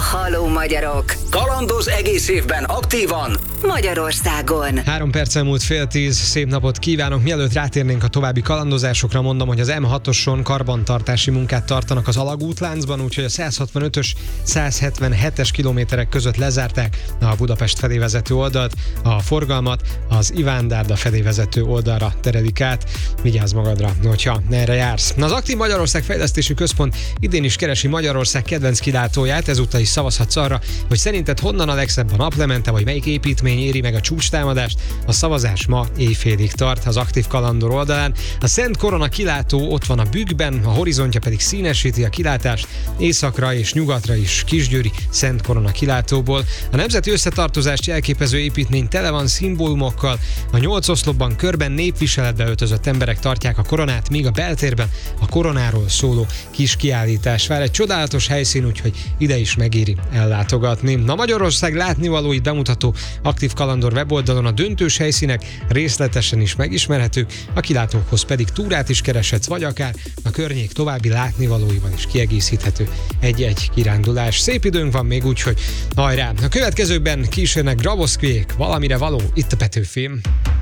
Halló magyarok! Kalandoz egész évben aktívan Magyarországon! 3 perccel múlt 9:30, szép napot kívánok! Mielőtt rátérnénk a további kalandozásokra, mondom, hogy az M6-oson karbantartási munkát tartanak az alagútláncban, úgyhogy a 165-ös, 177-es kilométerek között lezárták a Budapest felé vezető oldalt, a forgalmat az Iván-Dárda felé vezető oldalra terelik át. Vigyázz magadra, hogyha erre jársz. Az Aktív Magyarország Fejlesztési Központ idén is keresi Magyarország kedvenc kilátóját, ezúttal is szavazhatsz arra, hogy szerinted honnan a legszebb a naplemente, vagy melyik építmény éri meg a csúcstámadást. A szavazás ma éjfélig tart az Aktív Kalandor oldalán. A Szent Korona kilátó ott van a Bükkben, a horizontja pedig színesíti a kilátást északra és nyugatra is kisgyőri Szent Korona kilátóból. A nemzeti összetartozást jelképező építmény tele van szimbólumokkal, a 8 oszlopban körben népviseletbe öltözött emberek tartják a koronát, míg a beltérben a koronáról szóló kis kiállítás vár. Egy csodálatos helyszín, úgyhogy ide is megéri ellátogatni. A Magyarország látnivalóit bemutató Aktív Kalandor weboldalon a döntős helyszínek részletesen is megismerhetők, a kilátókhoz pedig túrát is kereshetsz, vagy akár a környék további látnivalóival is kiegészíthető egy-egy kirándulás. Szép időnk van még, úgyhogy hajrá! A következőkben kísérnek Gravoszkvék, valamire való, itt a Petőfim.